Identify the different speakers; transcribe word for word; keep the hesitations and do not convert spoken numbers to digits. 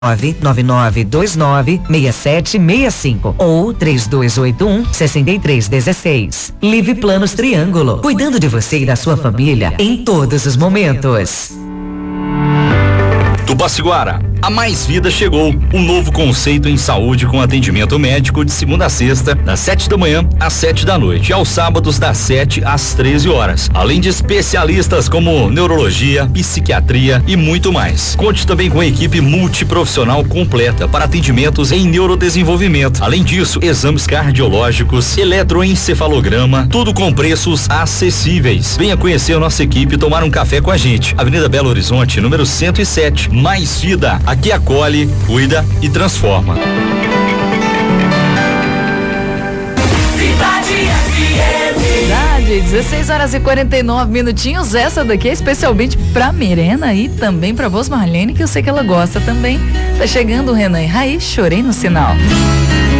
Speaker 1: nove nove nove dois nove seis sete seis cinco ou três dois oito um seis três um seis. Live Planos Triângulo, cuidando de você e da sua família em todos os momentos.
Speaker 2: Tupaciguara, a Mais Vida chegou, um novo conceito em saúde com atendimento médico de segunda a sexta, das sete da manhã às sete da noite, e aos sábados das sete às treze horas, além de especialistas como neurologia, psiquiatria e muito mais. Conte também com a equipe multiprofissional completa para atendimentos em neurodesenvolvimento. Além disso, exames cardiológicos, eletroencefalograma, tudo com preços acessíveis. Venha conhecer a nossa equipe e tomar um café com a gente. Avenida Belo Horizonte, número cento e sete. Mais Vida, aqui acolhe, cuida e transforma.
Speaker 3: Cidade F M.
Speaker 4: Cidade, dezesseis horas e quarenta e nove minutinhos. Essa daqui é especialmente pra Mirena e também pra voz Marlene, que eu sei que ela gosta também. Tá chegando o Renan e Raiz, Chorei no Sinal.